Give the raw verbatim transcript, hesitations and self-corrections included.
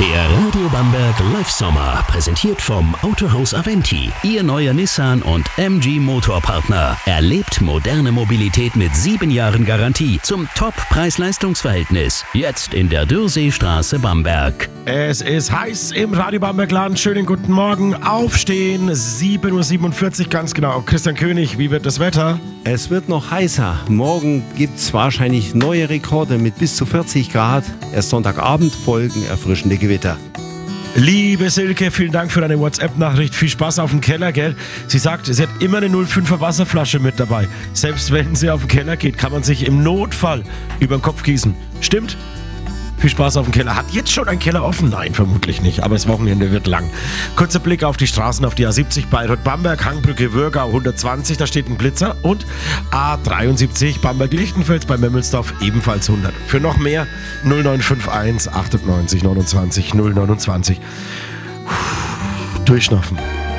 Der Radio Bamberg Live Sommer, präsentiert vom Autohaus Aventi. Ihr neuer Nissan und M G Motorpartner. Erlebt moderne Mobilität mit sieben Jahren Garantie zum Top-Preis-Leistungs-Verhältnis. Jetzt in der Dürrseestraße Bamberg. Es ist heiß im Radio Bamberg Land. Schönen guten Morgen. Aufstehen, sieben Uhr siebenundvierzig ganz genau. Christian König, wie wird das Wetter? Es wird noch heißer. Morgen gibt es wahrscheinlich neue Rekorde mit bis zu vierzig Grad. Erst Sonntagabend folgen erfrischende Gewitter. Liebe Silke, vielen Dank für deine WhatsApp-Nachricht. Viel Spaß auf dem Keller, gell? Sie sagt, sie hat immer eine null fünfer Wasserflasche mit dabei. Selbst wenn sie auf den Keller geht, kann man sich im Notfall über den Kopf gießen. Stimmt? Viel Spaß auf dem Keller. Hat jetzt schon ein Keller offen? Nein, vermutlich nicht. Aber das Wochenende wird lang. Kurzer Blick auf die Straßen auf die A siebzig Bayreuth-Bamberg, Hangbrücke, Würgau hundertzwanzig, da steht ein Blitzer. Und A dreiundsiebzig Bamberg-Lichtenfels bei Memmelsdorf ebenfalls hundert. Für noch mehr null neun fünf eins achtundneunzig neunundzwanzig null neunundzwanzig. Durchschnaufen.